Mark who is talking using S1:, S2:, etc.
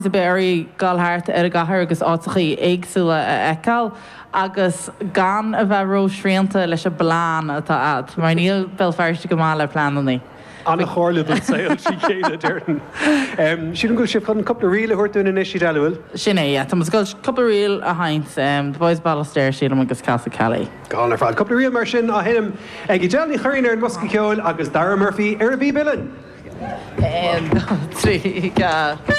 S1: Is béirí galthart ar a gahar agus átachaí éagsúla a eáil agus gan a bheith róisrianta leis a bláán atá ad. Mar níl belfeirste go mála plánnaí.
S2: Anna chorla bud saoil sí chéad deirn. Siad an go sib chun coppla riile thuirtún in isí eilehfuil?
S1: Sin é, Tá mas go coppla riil a haint the boys ballasteir síad agus Casa Cali.
S2: Gáil ar fáil coppla riil mar sin a hinnim ag idealní chuirín ar an Musca Ceoil agus Dara Murphy ar a bhí bilin.
S1: Trí